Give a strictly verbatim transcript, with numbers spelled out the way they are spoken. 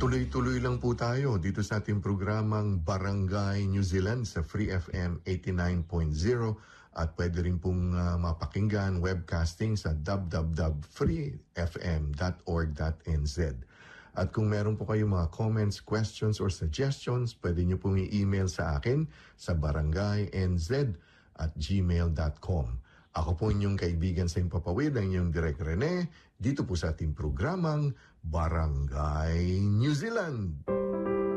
Tuloy-tuloy lang po tayo dito sa ating programang Barangay New Zealand sa Free F M eighty-nine point zero at pwede rin pong uh, mapakinggan webcasting sa w w w dot free f m dot org dot n z. At kung meron po kayong mga comments, questions, or suggestions, pwede nyo pong i-email sa akin sa barangaynz at gmail dot com. Ako po inyong kaibigan sa Impapawid, ang inyong Direk Rene, dito po sa ating programang Barangay New Zealand.